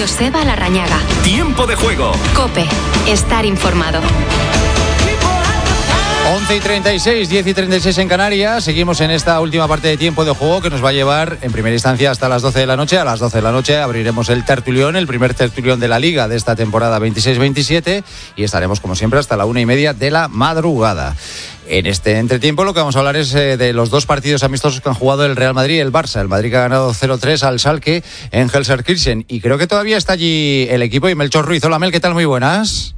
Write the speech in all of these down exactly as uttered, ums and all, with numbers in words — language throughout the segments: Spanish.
Joseba Larrañaga. Tiempo de juego. COPE. Estar informado. once y treinta y seis, diez y treinta y seis en Canarias. Seguimos en esta última parte de tiempo de juego que nos va a llevar en primera instancia hasta las doce de la noche. A las doce de la noche abriremos el tertulión, el primer tertulión de la Liga de esta temporada veintiséis veintisiete, y estaremos como siempre hasta la una y media de la madrugada. En este entretiempo lo que vamos a hablar es eh, de los dos partidos amistosos que han jugado el Real Madrid y el Barça. El Madrid que ha ganado cero tres al Schalke en Gelsenkirchen, y creo que todavía está allí el equipo. Y Melchor Ruiz, hola Mel, ¿qué tal? Muy buenas.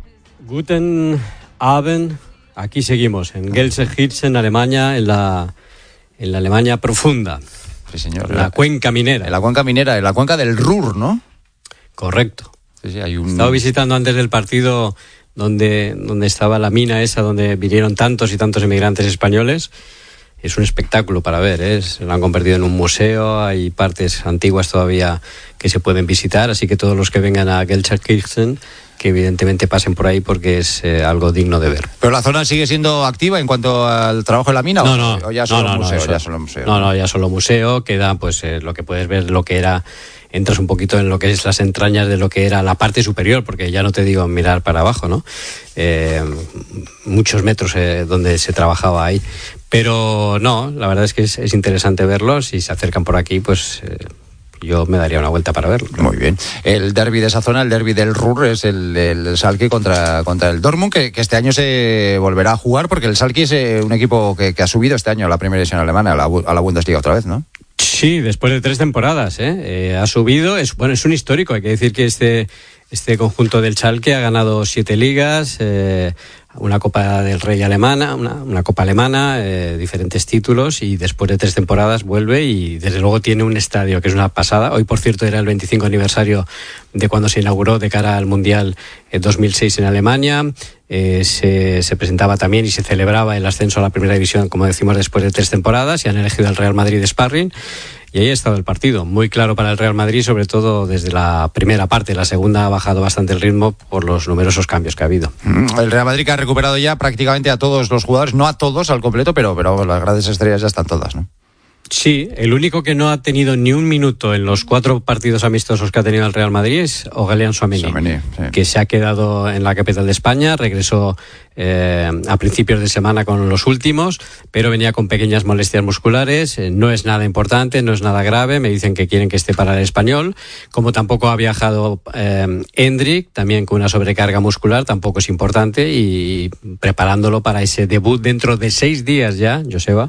Guten Abend. Aquí seguimos, en Gelsenkirchen, Alemania, en la, en la Alemania profunda. Sí, señor. En la cuenca minera. En la cuenca minera, en la cuenca del Ruhr, ¿no? Correcto. Sí, sí, hay un... Estaba visitando antes del partido donde, donde estaba la mina esa, donde vinieron tantos y tantos inmigrantes españoles. Es un espectáculo para ver, ¿eh? Lo han convertido en un museo, hay partes antiguas todavía que se pueden visitar, así que todos los que vengan a Gelsenkirchen, que evidentemente pasen por ahí porque es eh, algo digno de ver. ¿Pero la zona sigue siendo activa en cuanto al trabajo en la mina? No, o, no, o ya solo no, no, museo, no, eso, ya solo museo. No, no, ya solo museo, queda pues eh, lo que puedes ver, lo que era, entras un poquito en lo que es las entrañas de lo que era la parte superior, porque ya no te digo mirar para abajo, ¿no? Eh, muchos metros eh, donde se trabajaba ahí. Pero no, la verdad es que es, es interesante verlos. Si se acercan por aquí, pues... Eh, yo me daría una vuelta para verlo. Muy bien. El derbi de esa zona, el derbi del Ruhr, es el, el Schalke contra, contra el Dortmund, que, que este año se volverá a jugar, porque el Schalke es eh, un equipo que, que ha subido este año a la primera división alemana, a la, a la Bundesliga otra vez, ¿no? Sí, después de tres temporadas, ¿eh? Eh, ha subido, es, bueno, es un histórico, hay que decir que este, este conjunto del Schalke ha ganado siete ligas, eh, una Copa del Rey alemana, una, una Copa alemana, eh, diferentes títulos, y después de tres temporadas vuelve y desde luego tiene un estadio que es una pasada. Hoy, por cierto, era el veinticinco aniversario de cuando se inauguró de cara al Mundial dos mil seis en Alemania. Eh, se, se presentaba también y se celebraba el ascenso a la primera división, como decimos, después de tres temporadas, y han elegido al Real Madrid de sparring. Y ahí ha estado el partido, muy claro para el Real Madrid, sobre todo desde la primera parte. La segunda ha bajado bastante el ritmo por los numerosos cambios que ha habido. El Real Madrid que ha recuperado ya prácticamente a todos los jugadores, no a todos al completo, pero, pero las grandes estrellas ya están todas, ¿no? Sí, el único que no ha tenido ni un minuto en los cuatro partidos amistosos que ha tenido el Real Madrid es Aurélien Tchouaméni, sí. Que se ha quedado en la capital de España, regresó eh, a principios de semana con los últimos, pero venía con pequeñas molestias musculares, eh, no es nada importante, no es nada grave, me dicen que quieren que esté para el Español, como tampoco ha viajado eh, Endrick, también con una sobrecarga muscular, tampoco es importante, y preparándolo para ese debut dentro de seis días ya, Joseba,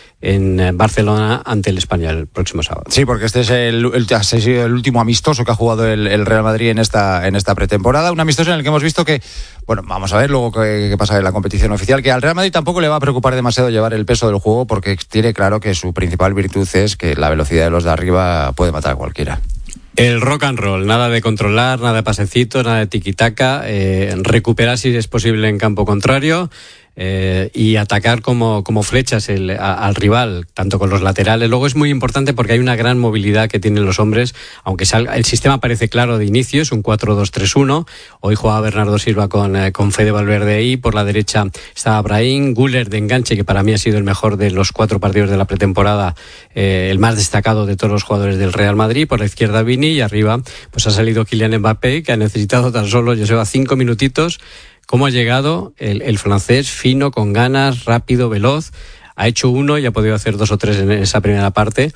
en Barcelona ante el Español el próximo sábado. Sí, porque este es el, el, el último amistoso que ha jugado el, el Real Madrid en esta, en esta pretemporada. Un amistoso en el que hemos visto que, bueno, vamos a ver luego qué, qué pasa en la competición oficial, que al Real Madrid tampoco le va a preocupar demasiado llevar el peso del juego, porque tiene claro que su principal virtud es que la velocidad de los de arriba puede matar a cualquiera. El rock and roll, nada de controlar, nada de pasecitos, nada de tiquitaca, eh, recuperar si es posible en campo contrario. Eh, y atacar como, como flechas el, a, al rival, tanto con los laterales. Luego es muy importante porque hay una gran movilidad que tienen los hombres, aunque salga, el sistema parece claro de inicio, es un cuatro dos tres uno. Hoy juega Bernardo Silva con, eh, con Fede Valverde ahí, por la derecha está Brahim, Güler de enganche, que para mí ha sido el mejor de los cuatro partidos de la pretemporada, eh, el más destacado de todos los jugadores del Real Madrid, por la izquierda Vini, y arriba pues ha salido Kylian Mbappé, que ha necesitado tan solo, yo sé, cinco minutitos. ¿Cómo ha llegado el, el francés? Fino, con ganas, rápido, veloz. Ha hecho uno y ha podido hacer dos o tres en esa primera parte.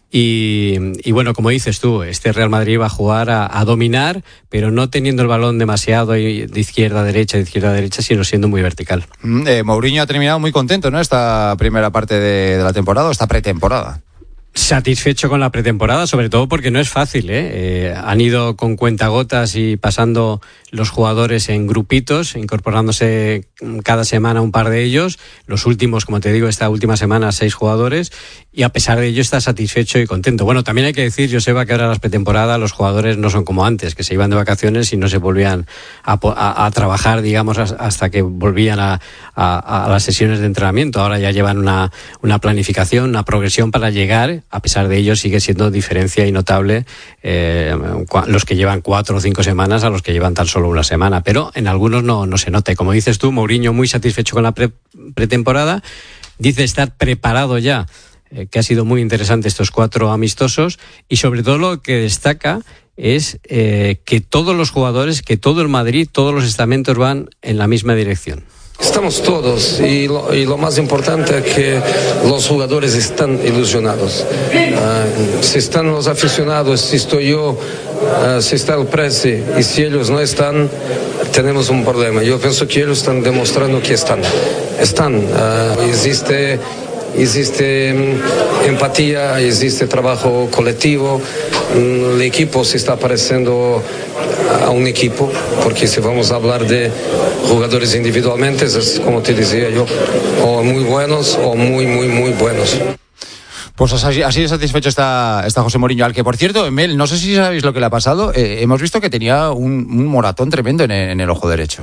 Y, y bueno, como dices tú, este Real Madrid va a jugar a, a dominar, pero no teniendo el balón demasiado de izquierda a derecha, de izquierda a derecha, sino siendo muy vertical. Eh, Mourinho ha terminado muy contento, ¿no? Esta primera parte de, de la temporada, o esta pretemporada. Satisfecho con la pretemporada, sobre todo porque no es fácil, ¿eh? Eh, han ido con cuentagotas y pasando los jugadores en grupitos, incorporándose cada semana un par de ellos. Los últimos, como te digo, esta última semana seis jugadores, y a pesar de ello está satisfecho y contento. Bueno, también hay que decir, Joseba, que ahora las pretemporadas los jugadores no son como antes, que se iban de vacaciones y no se volvían a, a, a trabajar, digamos, hasta que volvían a, a, a las sesiones de entrenamiento. Ahora ya llevan una, una planificación, una progresión para llegar. A pesar de ello, sigue siendo diferencia y notable eh, los que llevan cuatro o cinco semanas a los que llevan tan solo una semana. Pero en algunos no, no se nota. Y como dices tú, Mourinho muy satisfecho con la pre- pretemporada. Dice estar preparado ya, eh, que ha sido muy interesante estos cuatro amistosos. Y sobre todo lo que destaca es eh, que todos los jugadores, que todo el Madrid, todos los estamentos van en la misma dirección. Estamos todos y lo, y lo más importante es que los jugadores están ilusionados. Uh, si están los aficionados, si estoy yo, uh, si está el presi y si ellos no están, tenemos un problema. Yo pienso que ellos están demostrando que están. Están. Uh, existe... Existe um, empatía, existe trabajo colectivo, um, el equipo se está pareciendo a un equipo, porque si vamos a hablar de jugadores individualmente, es como te decía yo, o muy buenos o muy, muy, muy buenos. Pues así, así de satisfecho está, está José Mourinho, al que, por cierto, Mel, no sé si sabéis lo que le ha pasado, eh, hemos visto que tenía un, un moratón tremendo en el, en el ojo derecho.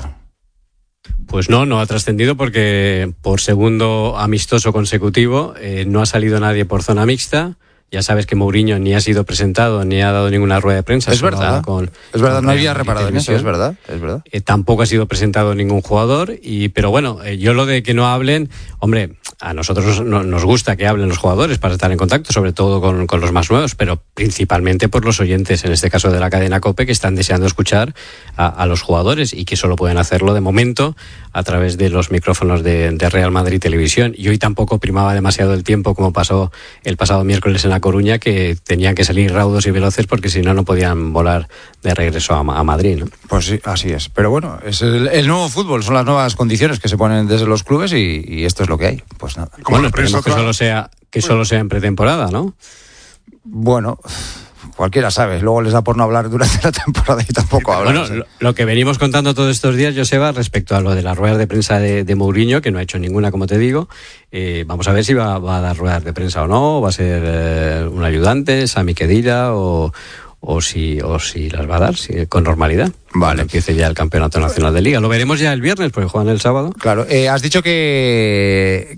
Pues no, no ha trascendido porque por segundo amistoso consecutivo eh, no ha salido nadie por zona mixta. Ya sabes que Mourinho ni ha sido presentado ni ha dado ninguna rueda de prensa. Es verdad, con, es verdad, con no había reparado en eso, es verdad, es verdad. Eh, tampoco ha sido presentado ningún jugador, y pero bueno, eh, yo lo de que no hablen, hombre, a nosotros no, nos gusta que hablen los jugadores para estar en contacto, sobre todo con, con los más nuevos, pero principalmente por los oyentes, en este caso de la cadena COPE, que están deseando escuchar a, a los jugadores y que solo pueden hacerlo de momento a través de los micrófonos de, de Real Madrid Televisión. Y hoy tampoco primaba demasiado el tiempo, como pasó el pasado miércoles en la Coruña, que tenían que salir raudos y veloces porque si no, no podían volar de regreso a, a Madrid, ¿no? Pues sí, así es. Pero bueno, es el, el nuevo fútbol, son las nuevas condiciones que se ponen desde los clubes y, y esto es lo que hay. Pues nada. Bueno, esperemos que solo sea, que solo sea en pretemporada, ¿no? Bueno, cualquiera sabe. Luego les da por no hablar durante la temporada y tampoco hablan. Bueno, lo, lo que venimos contando todos estos días, Joseba, respecto a lo de las ruedas de prensa de, de Mourinho, que no ha hecho ninguna, como te digo, eh, vamos a ver si va, va a dar ruedas de prensa o no, va a ser eh, un ayudante, Sami Khedira, o, o, si, o si las va a dar si, con normalidad. Vale. Cuando empiece ya el Campeonato Nacional de Liga. Lo veremos ya el viernes, porque juegan el sábado. Claro, eh, has dicho que,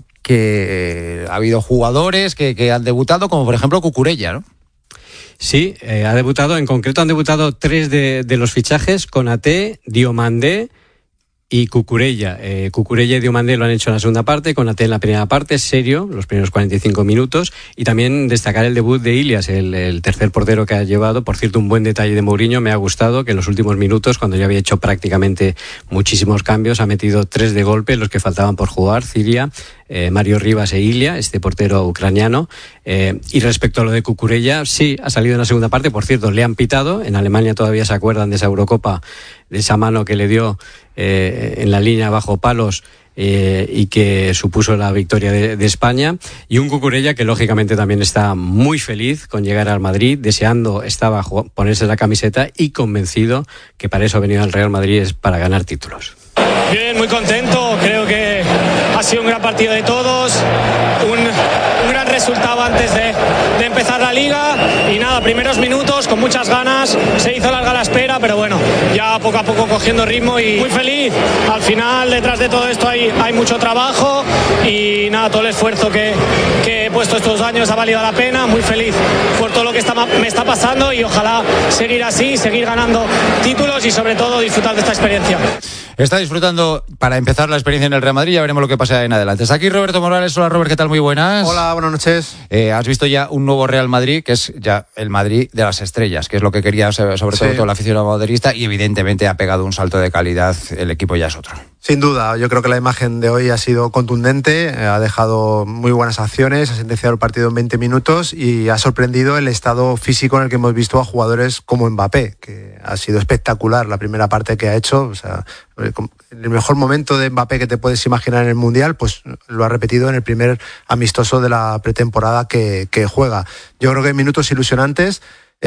que ha habido jugadores que, que han debutado, como por ejemplo Cucurella, ¿no? Sí, eh, ha debutado, en concreto han debutado tres de, de los fichajes, Konaté, Diomandé y Cucurella. Eh, Cucurella y Diomandé lo han hecho en la segunda parte, Konaté en la primera parte, serio, los primeros cuarenta y cinco minutos, y también destacar el debut de Ilias, el, el tercer portero que ha llevado. Por cierto, un buen detalle de Mourinho, me ha gustado que en los últimos minutos, cuando ya había hecho prácticamente muchísimos cambios, ha metido tres de golpe, los que faltaban por jugar, Ciria, eh, Mario Rivas e Ilia, este portero ucraniano. Eh, y respecto a lo de Cucurella, sí, ha salido en la segunda parte, por cierto, le han pitado, en Alemania todavía se acuerdan de esa Eurocopa, de esa mano que le dio eh, en la línea bajo palos, eh, y que supuso la victoria de, de España, y un Cucurella que lógicamente también está muy feliz con llegar al Madrid, deseando estaba ponerse la camiseta y convencido que para eso ha venido al Real Madrid, es para ganar títulos. Bien, muy contento, creo que ha sido un gran partido de todos, un, un gran resultado antes de, de empezar la Liga, y nada, primeros minutos con muchas ganas, se hizo larga la espera, pero bueno, ya poco a poco cogiendo ritmo y muy feliz. Al final, detrás de todo esto hay, hay mucho trabajo y nada, todo el esfuerzo que, que he puesto estos años ha valido la pena, muy feliz por todo lo que está, me está pasando, y ojalá seguir así, seguir ganando títulos y sobre todo disfrutar de esta experiencia. Está disfrutando para empezar la experiencia en el Real Madrid, ya veremos lo que pasa en adelante. Está aquí Roberto Morales. Hola Robert, ¿qué tal? Muy buenas. Hola, buenas noches. Eh, has visto ya un nuevo Real Madrid, que es ya el Madrid de las estrellas, que es lo que quería sobre todo sí. todo el aficionado madridista, y evidentemente ha pegado un salto de calidad, el equipo ya es otro. Sin duda, yo creo que la imagen de hoy ha sido contundente, ha dejado muy buenas acciones, ha sentenciado el partido en veinte minutos y ha sorprendido el estado físico en el que hemos visto a jugadores como Mbappé, que ha sido espectacular la primera parte que ha hecho. O sea, el mejor momento de Mbappé que te puedes imaginar en el Mundial, pues lo ha repetido en el primer amistoso de la pretemporada que, que juega. Yo creo que hay minutos ilusionantes.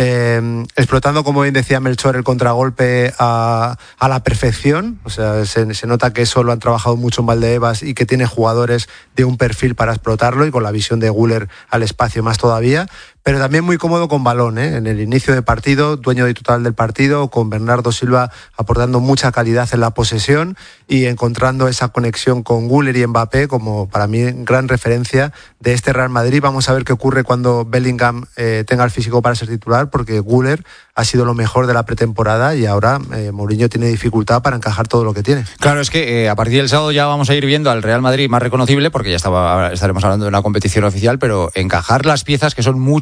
Eh, explotando, como bien decía Melchor, el contragolpe a, a la perfección. O sea, se, se nota que eso lo han trabajado mucho en Valdebebas y que tiene jugadores de un perfil para explotarlo, y con la visión de Güler al espacio más todavía. Pero también muy cómodo con balón, ¿eh? En el inicio de partido, dueño de total del partido, con Bernardo Silva aportando mucha calidad en la posesión y encontrando esa conexión con Güler y Mbappé como, para mí, gran referencia de este Real Madrid. Vamos a ver qué ocurre cuando Bellingham eh, tenga el físico para ser titular, porque Güler ha sido lo mejor de la pretemporada y ahora eh, Mourinho tiene dificultad para encajar todo lo que tiene. Claro, es que eh, a partir del sábado ya vamos a ir viendo al Real Madrid más reconocible, porque ya estaba, estaremos hablando de una competición oficial, pero encajar las piezas, que son muchas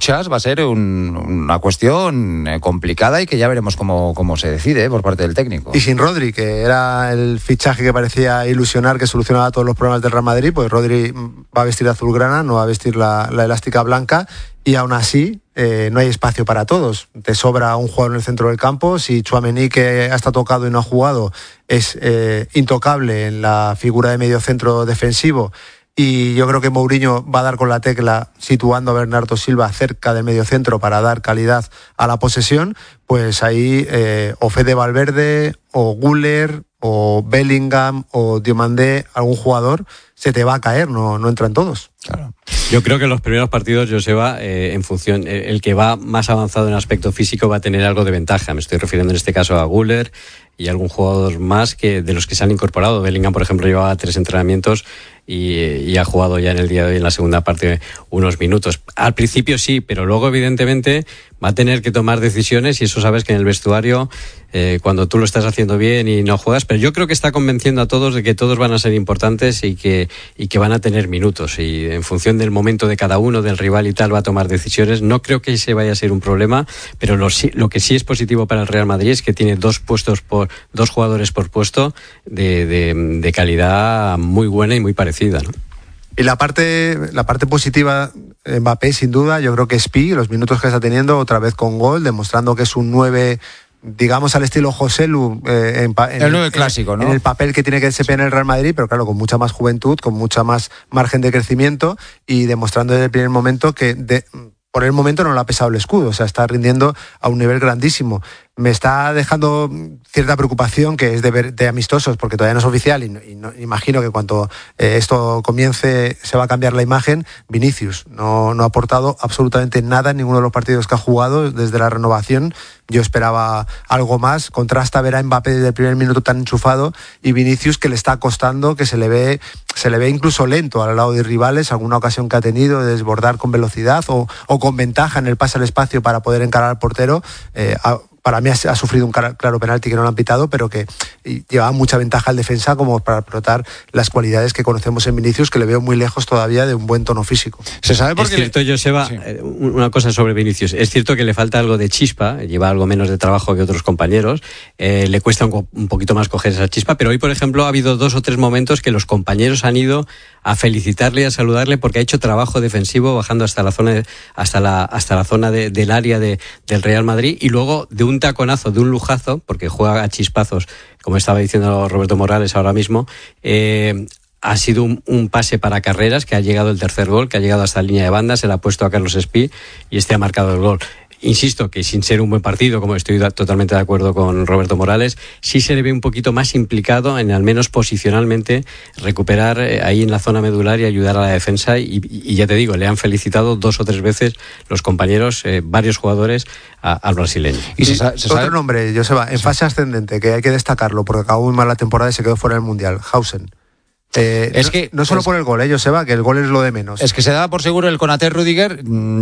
muchas, va a ser un, una cuestión complicada y que ya veremos cómo, cómo se decide ¿eh? por parte del técnico. Y sin Rodri, que era el fichaje que parecía ilusionar, que solucionaba todos los problemas del Real Madrid, pues Rodri va a vestir azulgrana, no va a vestir la, la elástica blanca, y aún así eh, no hay espacio para todos. Te sobra un jugador en el centro del campo. Si Tchouaméni, que ha estado tocado y no ha jugado, es eh, intocable en la figura de medio centro defensivo, y yo creo que Mourinho va a dar con la tecla situando a Bernardo Silva cerca del mediocentro para dar calidad a la posesión, pues ahí eh, o Fede Valverde o Güler o Bellingham o Diomandé, algún jugador, se te va a caer, no, no entran todos. Claro. Yo creo que en los primeros partidos, Joseba, eh, en función, el, el que va más avanzado en aspecto físico va a tener algo de ventaja. Me estoy refiriendo en este caso a Güler y algún jugador más que de los que se han incorporado. Bellingham, por ejemplo, llevaba tres entrenamientos y, y ha jugado ya en el día de hoy, en la segunda parte, unos minutos. Al principio sí, pero luego evidentemente va a tener que tomar decisiones, y eso sabes que en el vestuario, eh, cuando tú lo estás haciendo bien y no juegas, pero yo creo que está convenciendo a todos de que todos van a ser importantes y que, y que van a tener minutos, y en función del momento de cada uno, del rival y tal, va a tomar decisiones. No creo que ese vaya a ser un problema, pero lo, lo que sí es positivo para el Real Madrid es que tiene dos puestos por dos jugadores por puesto de, de, de calidad muy buena y muy parecida, ¿no? Y la parte, la parte positiva, Mbappé, sin duda, yo creo que es Pi, los minutos que está teniendo, otra vez con gol, demostrando que es un nueve, digamos, al estilo Joselu, eh, en, en el nueve clásico, en, ¿no? En el papel que tiene que desempeñar el Real Madrid, pero claro, con mucha más juventud, con mucha más margen de crecimiento, y demostrando desde el primer momento que de, por el momento no le ha pesado el escudo, o sea, está rindiendo a un nivel grandísimo. Me está dejando cierta preocupación, que es de, ver, de amistosos, porque todavía no es oficial, y, no, y no, imagino que cuando eh, esto comience se va a cambiar la imagen. Vinicius no, no ha aportado absolutamente nada en ninguno de los partidos que ha jugado desde la renovación. Yo esperaba algo más. Contrasta ver a Mbappé desde el primer minuto tan enchufado, y Vinicius, que le está costando, que se le ve se le ve incluso lento al lado de rivales, alguna ocasión que ha tenido de desbordar con velocidad o, o con ventaja en el pase al espacio para poder encarar al portero. Eh, a, Para mí ha sufrido un claro penalti que no lo han pitado, pero que llevaba mucha ventaja al defensa como para explotar las cualidades que conocemos en Vinicius, que le veo muy lejos todavía de un buen tono físico. ¿Se sabe por qué? Es cierto, le... Joseba, sí. Una cosa sobre Vinicius. Es cierto que le falta algo de chispa, lleva algo menos de trabajo que otros compañeros, eh, le cuesta un, un poquito más coger esa chispa, pero hoy, por ejemplo, ha habido dos o tres momentos que los compañeros han ido a felicitarle y a saludarle porque ha hecho trabajo defensivo bajando hasta la zona de, hasta la hasta la zona de, del área de, del Real Madrid, y luego de un taconazo, de un lujazo, porque juega a chispazos, como estaba diciendo Roberto Morales ahora mismo, eh, ha sido un, un pase para Carreras, que ha llegado el tercer gol, que ha llegado hasta la línea de banda, se le ha puesto a Carlos Espí y este ha marcado el gol. Insisto que sin ser un buen partido, como estoy totalmente de acuerdo con Roberto Morales, sí se le ve un poquito más implicado en, al menos posicionalmente, recuperar ahí en la zona medular y ayudar a la defensa, y, y ya te digo, le han felicitado dos o tres veces los compañeros, eh, varios jugadores, a, al brasileño. Y se sabe, se sabe... Otro nombre, Joseba, en fase ascendente, que hay que destacarlo porque acabó muy mal la temporada y se quedó fuera del Mundial, Hausen. Eh, es no, que no solo es, por el gol, eh, Joseba, que el gol es lo de menos. Es que se daba por seguro el Konaté Rudiger.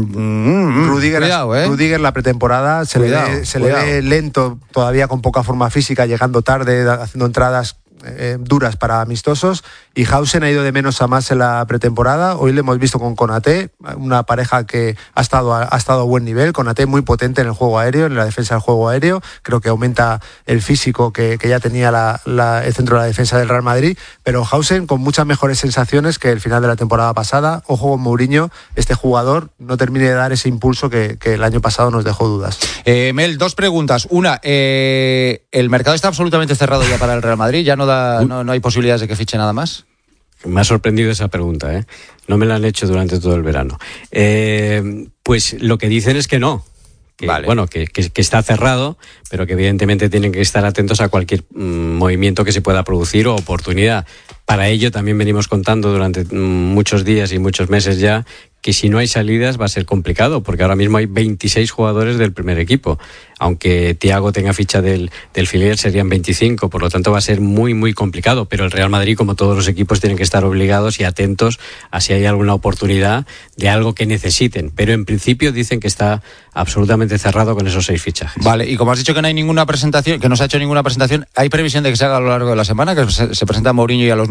Mm, Rudiger, cuidado, eh. Rudiger la pretemporada se, cuidado, le, ve, se le ve lento, todavía con poca forma física, llegando tarde, haciendo entradas eh, duras para amistosos. Y Hausen ha ido de menos a más en la pretemporada. Hoy le hemos visto con Konaté, una pareja que ha estado a, ha estado a buen nivel. Konaté muy potente en el juego aéreo, en la defensa del juego aéreo. Creo que aumenta el físico que, que ya tenía la, la, el centro de la defensa del Real Madrid. Pero Hausen con muchas mejores sensaciones que el final de la temporada pasada. Ojo con Mourinho, este jugador no termine de dar ese impulso que, que el año pasado nos dejó dudas. Eh, Mel, dos preguntas. Una, eh, ¿el mercado está absolutamente cerrado ya para el Real Madrid? ¿Ya no, da, no, no hay posibilidades de que fiche nada más? Me ha sorprendido esa pregunta, ¿eh? No me la han hecho durante todo el verano. Eh, pues lo que dicen es que no. Que, vale. Bueno, que, que, que está cerrado, pero que evidentemente tienen que estar atentos a cualquier mm, movimiento que se pueda producir o oportunidad. Para ello también venimos contando durante mm, muchos días y muchos meses ya que si no hay salidas va a ser complicado, porque ahora mismo hay veintiséis jugadores del primer equipo. Aunque Thiago tenga ficha del, del filial, serían veinticinco, por lo tanto va a ser muy, muy complicado. Pero el Real Madrid, como todos los equipos, tienen que estar obligados y atentos a si hay alguna oportunidad de algo que necesiten. Pero en principio dicen que está absolutamente cerrado con esos seis fichajes. Vale, y como has dicho que no hay ninguna presentación, que no se ha hecho ninguna presentación, ¿hay previsión de que se haga a lo largo de la semana, que se, se presenta Mourinho y a los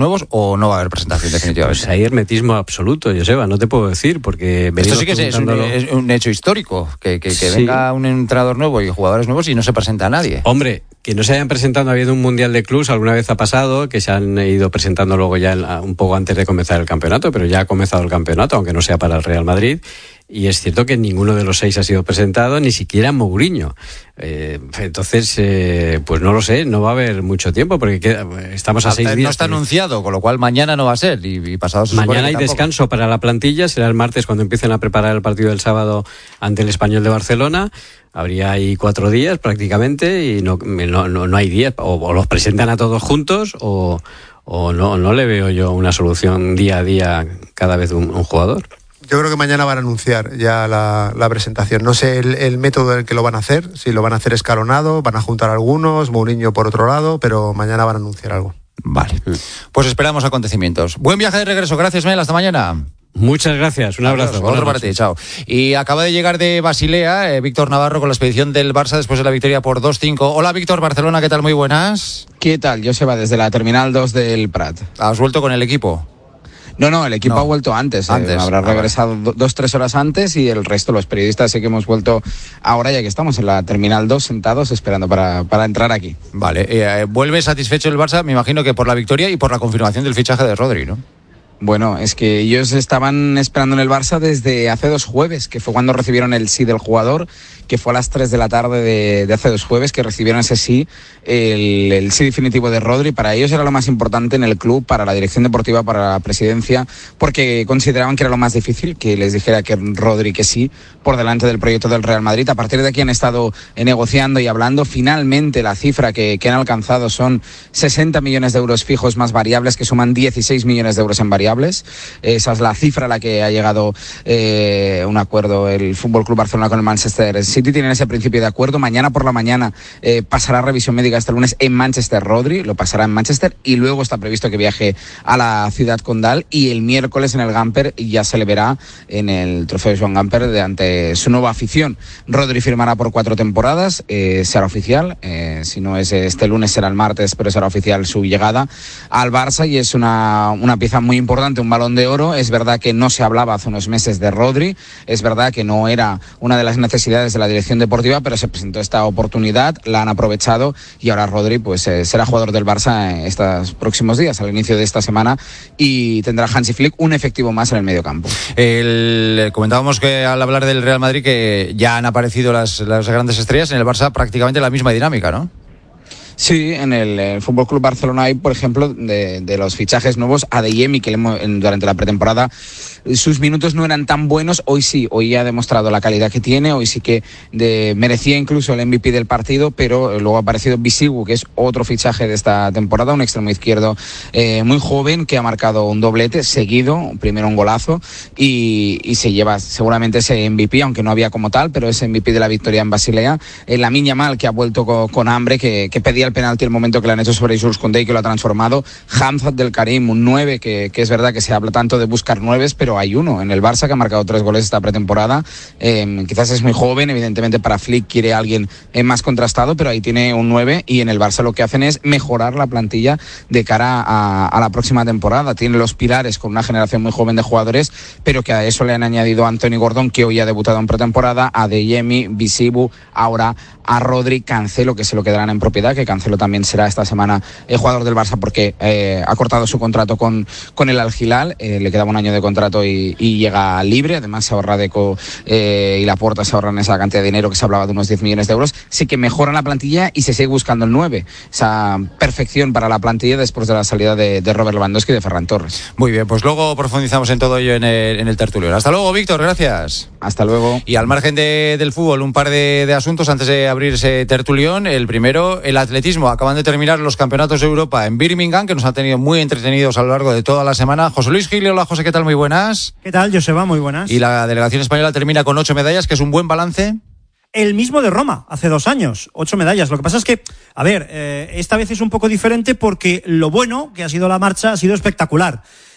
nuevos o no va a haber presentación definitivamente? Pues hay hermetismo absoluto, Joseba, no te puedo decir, porque... Esto sí que es un, es un hecho histórico, que, que, que sí. venga un entrenador nuevo y jugadores nuevos y no se presenta a nadie. Hombre, que no se hayan presentado, ha habido un Mundial de Clubs, alguna vez ha pasado, que se han ido presentando luego ya un poco antes de comenzar el campeonato, pero ya ha comenzado el campeonato, aunque no sea para el Real Madrid. Y es cierto que ninguno de los seis ha sido presentado, ni siquiera Mourinho. Eh, entonces, eh, pues no lo sé, no va a haber mucho tiempo, porque queda, estamos a Hasta seis días. No está anunciado, con lo cual mañana no va a ser, y, y pasado se Mañana hay tampoco. descanso para la plantilla, será el martes cuando empiecen a preparar el partido del sábado ante el Español de Barcelona. Habría ahí cuatro días prácticamente, y no, no, no, no hay días, o, o los presentan a todos juntos, o, o no, no le veo yo una solución día a día cada vez un, un jugador. Yo creo que mañana van a anunciar ya la, la presentación. No sé el, el método en el que lo van a hacer, si lo van a hacer escalonado, van a juntar algunos, Mourinho por otro lado, pero mañana van a anunciar algo. Vale, pues esperamos acontecimientos. Buen viaje de regreso, gracias Mel, hasta mañana. Muchas gracias, un abrazo. Adiós, otro para ti, chao. Y acaba de llegar de Basilea eh, Víctor Navarro con la expedición del Barça después de la victoria por dos cinco. Hola Víctor, Barcelona, ¿qué tal? Muy buenas. ¿Qué tal? Joseba, desde la Terminal dos del Prat. ¿Has vuelto con el equipo? No, no, el equipo no. ha vuelto antes. antes. Eh, habrá regresado ah, vale. dos, tres horas antes y el resto, los periodistas, sí que hemos vuelto ahora, ya que estamos en la Terminal dos sentados esperando para, para entrar aquí. Vale, eh, ¿vuelve satisfecho el Barça? Me imagino que por la victoria y por la confirmación del fichaje de Rodri, ¿no? Bueno, es que ellos estaban esperando en el Barça desde hace dos jueves, que fue cuando recibieron el sí del jugador, que fue a las tres de la tarde de, de hace dos jueves que recibieron ese sí, el, el sí definitivo de Rodri. Para ellos era lo más importante en el club, para la dirección deportiva, para la presidencia, porque consideraban que era lo más difícil, que les dijera que Rodri que sí, por delante del proyecto del Real Madrid. A partir de aquí han estado negociando y hablando. Finalmente la cifra que, que han alcanzado son sesenta millones de euros fijos más variables, que suman dieciséis millones de euros en variables. Esa es la cifra a la que ha llegado eh, un acuerdo el F C Barcelona con el Manchester City. Tienen ese principio de acuerdo. Mañana por la mañana eh, pasará revisión médica este lunes en Manchester Rodri, lo pasará en Manchester, y luego está previsto que viaje a la ciudad condal, y el miércoles en el Gamper ya se le verá en el trofeo Joan Gamper de ante su nueva afición. Rodri firmará por cuatro temporadas, eh, será oficial, eh, si no es este lunes será el martes, pero será oficial su llegada al Barça, y es una, una pieza muy importante, un Balón de Oro. Es verdad que no se hablaba hace unos meses de Rodri, es verdad que no era una de las necesidades de la dirección deportiva, pero se presentó esta oportunidad, la han aprovechado, y ahora Rodri pues eh, será jugador del Barça estos próximos días, al inicio de esta semana, y tendrá Hansi Flick un efectivo más en el mediocampo. El, comentábamos que al hablar del Real Madrid que ya han aparecido las, las grandes estrellas, en el Barça prácticamente la misma dinámica, ¿no? Sí, en el, el F C Barcelona hay, por ejemplo, de, de los fichajes nuevos, Adeyemi, que durante la pretemporada sus minutos no eran tan buenos, hoy sí, hoy ha demostrado la calidad que tiene, hoy sí que de, merecía incluso el M V P del partido, pero luego ha aparecido Bisigu, que es otro fichaje de esta temporada, un extremo izquierdo eh, muy joven, que ha marcado un doblete seguido, primero un golazo, y, y se lleva seguramente ese M V P, aunque no había como tal, pero ese M V P de la victoria en Basilea. Eh, Lamine Yamal, que ha vuelto con, con hambre, que, que pedía el penalti el momento que le han hecho sobre Jules Koundé y que lo ha transformado. Hamza del Karim, un nueve, que, que es verdad que se habla tanto de buscar nueves, pero hay uno en el Barça que ha marcado tres goles esta pretemporada. Eh, quizás es muy joven, evidentemente para Flick quiere a alguien eh, más contrastado, pero ahí tiene un nueve, y en el Barça lo que hacen es mejorar la plantilla de cara a, a la próxima temporada. Tiene los pilares con una generación muy joven de jugadores, pero que a eso le han añadido a Anthony Gordon, que hoy ha debutado en pretemporada, a Adeyemi, Bisibu, ahora a Rodri, Cancelo, que se lo quedarán en propiedad, que Cancelo también será esta semana el jugador del Barça porque eh, ha cortado su contrato con, con el Al Hilal, eh, le quedaba un año de contrato y, y llega libre. Además se ahorra Deco eh, y Laporta se ahorran esa cantidad de dinero, que se hablaba de unos diez millones de euros. Sí que mejoran la plantilla y se sigue buscando el nueve, esa perfección para la plantilla después de la salida de, de Robert Lewandowski y de Ferran Torres. Muy bien, pues luego profundizamos en todo ello en el, en el tertulión. Hasta luego, Víctor, gracias. Hasta luego. Y al margen de, del fútbol, un par de, de asuntos antes de abrir ese tertulión. El primero, el atletismo. Acaban de terminar los campeonatos de Europa en Birmingham, que nos han tenido muy entretenidos a lo largo de toda la semana. José Luis Gil, hola José, ¿qué tal? Muy buenas. ¿Qué tal, Joseba? Muy buenas. Y la delegación española termina con ocho medallas, que es un buen balance. El mismo de Roma, hace dos años, ocho medallas. Lo que pasa es que, a ver, eh, esta vez es un poco diferente porque lo bueno que ha sido la marcha ha sido espectacular.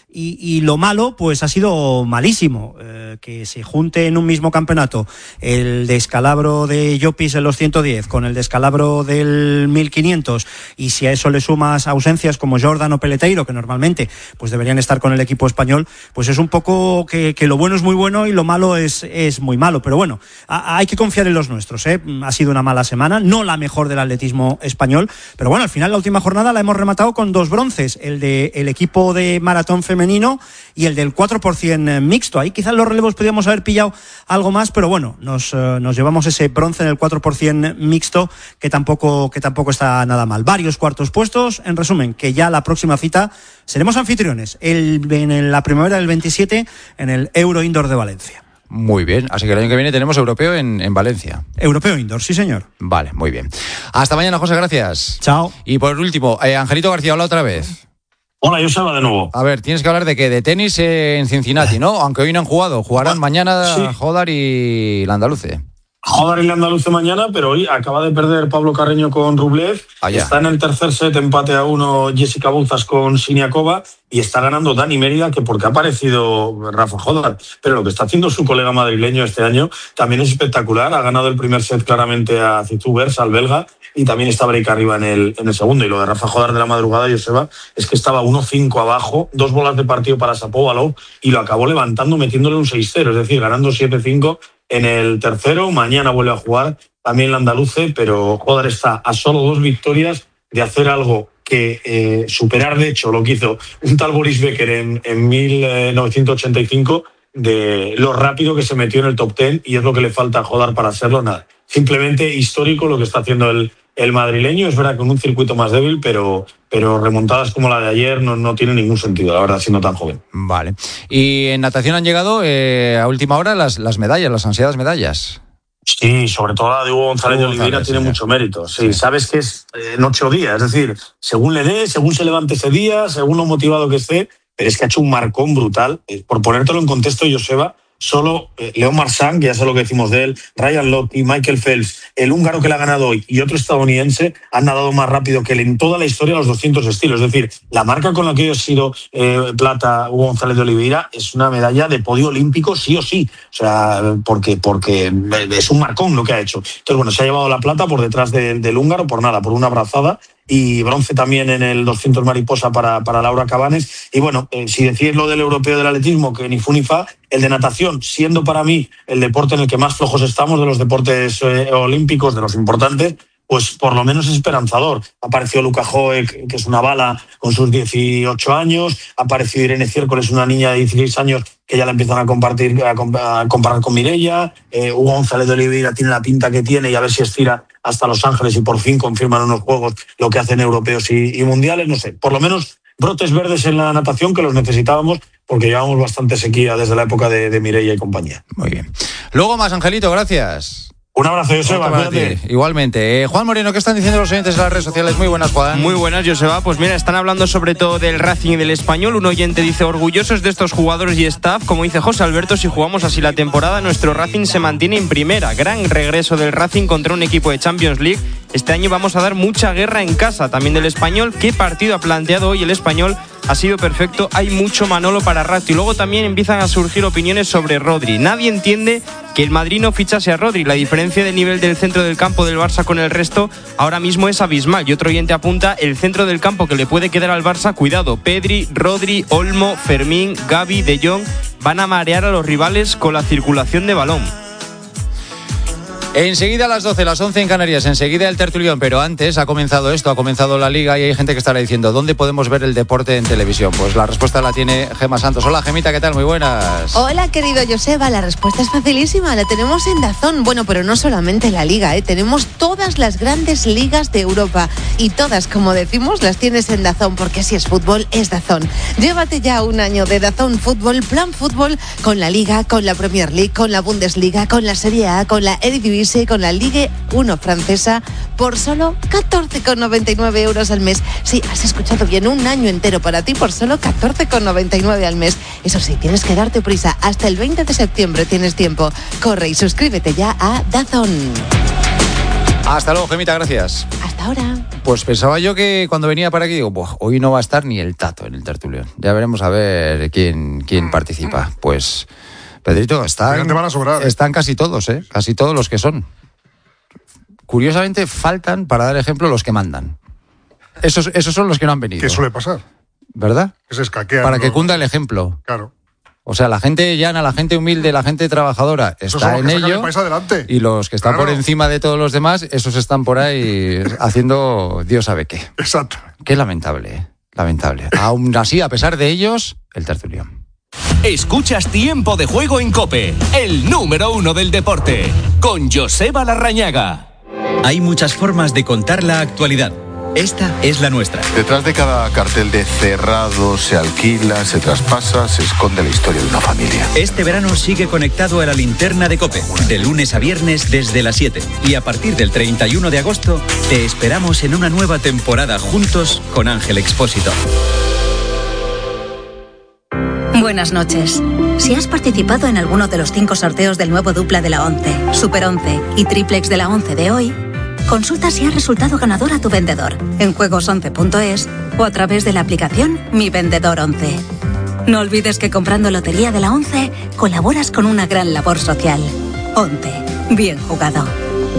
Y, y lo malo, pues ha sido malísimo, eh, que se junte en un mismo campeonato el descalabro de Llopis en los ciento diez con el descalabro del mil quinientos, y si a eso le sumas ausencias como Jordan o Peleteiro, que normalmente pues deberían estar con el equipo español, pues es un poco que, que lo bueno es muy bueno y lo malo es, es muy malo. Pero bueno, a, hay que confiar en los nuestros, ¿eh? Ha sido una mala semana, no la mejor del atletismo español, pero bueno, al final la última jornada la hemos rematado con dos bronces, el de el equipo de maratón femenino y el del cuatro por ciento mixto. Ahí quizás los relevos podríamos haber pillado algo más, pero bueno, nos, eh, nos llevamos ese bronce en el cuatro por ciento mixto, que tampoco, que tampoco está nada mal. Varios cuartos puestos. En resumen, que ya la próxima cita seremos anfitriones el, en la primavera del veintisiete en el Euro Indoor de Valencia. Muy bien, así que el año que viene tenemos europeo en, en Valencia. Europeo Indoor, sí señor. Vale, muy bien. Hasta mañana, José, gracias. Chao. Y por último, eh, Angelito García, habla otra vez. Hola, Joseba, de nuevo. A ver, tienes que hablar de que de tenis en Cincinnati, ¿no? Aunque hoy no han jugado. Jugarán mañana sí. Jodar y Landaluce. Jodar y Landaluce mañana, pero hoy acaba de perder Pablo Carreño con Rublev. Ah, está en el tercer set, empate a uno Jessica Bouzas con Siniakova, y está ganando Dani Mérida, que porque ha aparecido Rafa Jodar. Pero lo que está haciendo su colega madrileño este año también es espectacular. Ha ganado el primer set claramente a Zitubers, al belga, y también está break arriba en el, en el segundo. Y lo de Rafa Jodar de la madrugada, Joseba, es que estaba uno cinco abajo, dos bolas de partido para Shapovalov, y lo acabó levantando metiéndole un seis cero, es decir, ganando siete cinco en el tercero. Mañana vuelve a jugar también Landaluce, pero Jodar está a solo dos victorias de hacer algo que eh, superar, de hecho, lo que hizo un tal Boris Becker en, en mil novecientos ochenta y cinco, de lo rápido que se metió en el top ten, y es lo que le falta a Jodar para hacerlo. Nada, simplemente histórico lo que está haciendo el, el madrileño. Es verdad, con un circuito más débil, pero, pero remontadas como la de ayer no, no tiene ningún sentido, la verdad, siendo tan joven. Vale. Y en natación han llegado eh, a última hora las, las medallas, las ansiadas medallas. Sí, sobre todo la de Hugo González de Oliveira tiene sí, mucho mérito. Sí, sí, sabes que es en ocho días, es decir, según le dé, según se levante ese día, según lo motivado que esté, pero es que ha hecho un marcón brutal. Por ponértelo en contexto, Joseba, solo eh, Leon Marchand, que ya sé lo que decimos de él, Ryan Lochte, Michael Phelps, el húngaro que le ha ganado hoy y otro estadounidense han nadado más rápido que él en toda la historia los doscientos estilos. Es decir, la marca con la que hoy ha sido eh, plata Hugo González de Oliveira es una medalla de podio olímpico sí o sí. O sea, porque, porque es un marcón lo que ha hecho. Entonces, bueno, se ha llevado la plata por detrás de, del húngaro, por nada, por una brazada. Y bronce también en el doscientos mariposa para, para Laura Cabanes. Y bueno, eh, si decís lo del europeo del atletismo, que ni fu ni fa, el de natación, siendo para mí el deporte en el que más flojos estamos de los deportes eh, olímpicos, de los importantes, pues por lo menos es esperanzador. Ha aparecido Luca Hoek, que es una bala, con sus dieciocho años. Ha aparecido Irene Ciércoles, una niña de dieciséis años, que ya la empiezan a, compartir, a, a comparar con Mireia. Eh, Hugo González de Oliveira tiene la pinta que tiene, y a ver si estira hasta Los Ángeles y por fin confirman unos juegos lo que hacen europeos y, y mundiales. No sé, por lo menos brotes verdes en la natación, que los necesitábamos, porque llevamos bastante sequía desde la época de, de Mireia y compañía. Muy bien. Luego más, Angelito, gracias. Un abrazo, Joseba. Cuídate. Igualmente. Eh, Juan Moreno, ¿qué están diciendo los oyentes de las redes sociales? Muy buenas, Juan. Muy buenas, Joseba. Pues mira, están hablando sobre todo del Racing y del Español. Un oyente dice, orgullosos de estos jugadores y staff. Como dice José Alberto, si jugamos así la temporada, nuestro Racing se mantiene en primera. Gran regreso del Racing contra un equipo de Champions League. Este año vamos a dar mucha guerra en casa. También del Español. ¿Qué partido ha planteado hoy el Español? Ha sido perfecto, hay mucho Manolo para rato. Y luego también empiezan a surgir opiniones sobre Rodri. Nadie entiende que el Madrid no fichase a Rodri. La diferencia de nivel del centro del campo del Barça con el resto ahora mismo es abismal. Y otro oyente apunta, el centro del campo que le puede quedar al Barça, cuidado, Pedri, Rodri, Olmo, Fermín, Gavi, De Jong, van a marear a los rivales con la circulación de balón. Enseguida a las doce, las once en Canarias, enseguida el tertulión, pero antes ha comenzado esto, ha comenzado la Liga y hay gente que estará diciendo, ¿dónde podemos ver el deporte en televisión? Pues la respuesta la tiene Gemma Santos. Hola, Gemita, ¿qué tal? Muy buenas. Hola, querido Joseba, la respuesta es facilísima, la tenemos en DAZN. Bueno, pero no solamente la Liga, ¿eh? Tenemos todas las grandes ligas de Europa y todas, como decimos, las tienes en DAZN, porque si es fútbol, es DAZN. Llévate ya un año de DAZN Fútbol, plan fútbol, con la Liga, con la Premier League, con la Bundesliga, con la Serie A, con la Eredivisie, con la Ligue uno francesa, por solo catorce con noventa y nueve euros al mes. Sí, has escuchado bien, un año entero para ti por solo catorce con noventa y nueve al mes. Eso sí, tienes que darte prisa, hasta el veinte de septiembre tienes tiempo. Corre y suscríbete ya a DAZN. Hasta luego, Gemita, gracias. Hasta ahora. Pues pensaba yo que cuando venía para aquí, digo, Buah, hoy no va a estar ni el Tato en el tertulión. Ya veremos a ver quién, quién participa. Pues, Pedrito, están, te van a sobrar, ¿eh? están casi todos, ¿eh? Casi todos los que son. Curiosamente, faltan, para dar ejemplo, los que mandan. Esos, esos son los que no han venido. ¿Qué suele pasar? ¿Verdad? Que se escaquean. Para ¿no? que cunda el ejemplo. Claro. O sea, la gente llana, la gente humilde, la gente trabajadora Esos está son los en que sacan ello. el país adelante. Y los que están Claro. por encima de todos los demás, esos están por ahí haciendo Dios sabe qué. Exacto. Qué lamentable, ¿eh? Lamentable. Aún así, a pesar de ellos, el tertulión. Escuchas Tiempo de Juego en COPE, el número uno del deporte, con Joseba Larrañaga. Hay muchas formas de contar la actualidad. Esta es la nuestra. Detrás de cada cartel de cerrado, se alquila, se traspasa, se esconde la historia de una familia. Este verano sigue conectado a la linterna de COPE, de lunes a viernes desde las siete. Y a partir del treinta y uno de agosto, te esperamos en una nueva temporada juntos con Ángel Expósito. Buenas noches. Si has participado en alguno de los cinco sorteos del nuevo dupla de la ONCE, Super once y Triplex de la ONCE de hoy, consulta si has resultado ganador a tu vendedor en juegos once punto es o a través de la aplicación Mi Vendedor once. No olvides que comprando Lotería de la ONCE colaboras con una gran labor social. ONCE. Bien jugado.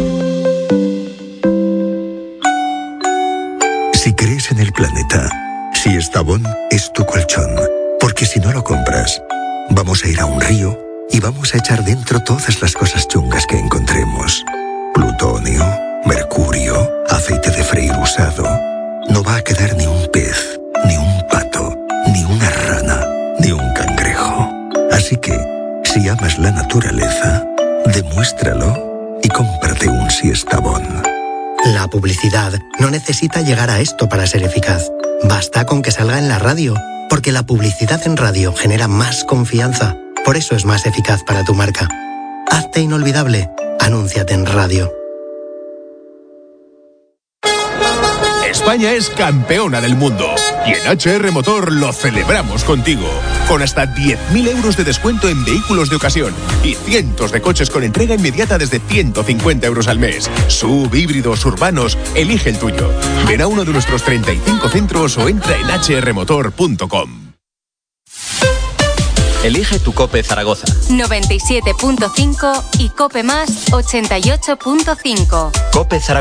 Si crees en el planeta, Siestabón es tu colchón. Porque si no lo compras, vamos a ir a un río y vamos a echar dentro todas las cosas chungas que encontremos. Plutonio, mercurio, aceite de freír usado. No va a quedar ni un pez, ni un pato, ni una rana, ni un cangrejo. Así que, si amas la naturaleza, demuéstralo y cómprate un Siestabón. La publicidad no necesita llegar a esto para ser eficaz. Basta con que salga en la radio, porque la publicidad en radio genera más confianza. Por eso es más eficaz para tu marca. Hazte inolvidable. Anúnciate en radio. España es campeona del mundo y en H R Motor lo celebramos contigo. Con hasta diez mil euros de descuento en vehículos de ocasión y cientos de coches con entrega inmediata desde ciento cincuenta euros al mes. Sub, híbridos, urbanos, elige el tuyo. Ven a uno de nuestros treinta y cinco centros o entra en h r motor punto com. Elige tu COPE Zaragoza. noventa y siete punto cinco y COPE Más ochenta y ocho punto cinco. COPE Zaragoza.